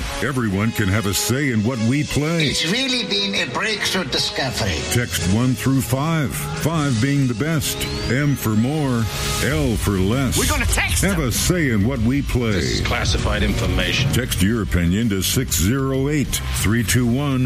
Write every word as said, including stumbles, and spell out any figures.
everyone can have a say in what we play. It's really been a breakthrough discovery. Text one through five, five being the best. M for more, L for less. We're going to text Have them. a say in what we play. This is classified information. Text your opinion to six zero eight, three two one